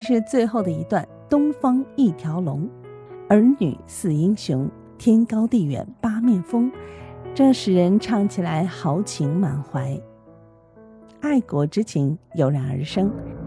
是最后的一段，东方一条龙，儿女似英雄，天高地远八面风，这使人唱起来豪情满怀，爱国之情油然而生。